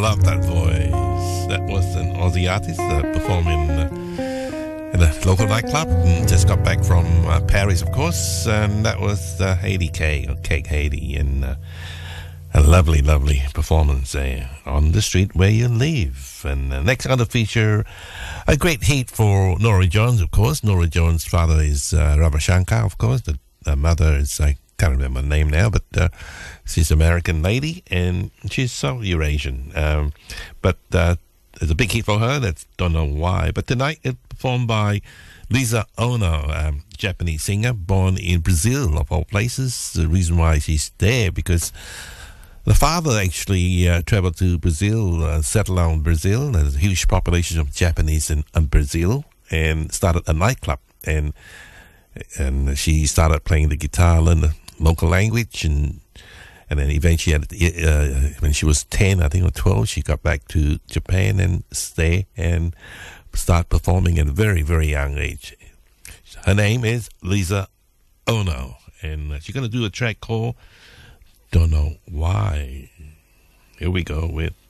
love that voice. That was an Aussie artist performing in a local nightclub. Just got back from Paris, of course, and that was Haiti K, or Cake Haiti, and a lovely, lovely performance there on the street where you live. And next on the feature, a great hit for Nora Jones, of course. Nora Jones' father is Ravi Shankar, of course. The mother is, I can't remember the name now, but she's an American lady, and she's so Eurasian. But it's a big hit for her. Don't know why. But tonight it's performed by Lisa Ono, Japanese singer, born in Brazil, of all places. The reason why she's there, because the father actually traveled to Brazil, settled down in Brazil. There's a huge population of Japanese in Brazil, and started a nightclub. And she started playing the guitar, learned the local language, and then eventually, when she was 10, I think, or 12, she got back to Japan and stay and start performing at a very, very young age. Her name is Lisa Ono, and she's going to do a track called Don't Know Why. Here we go with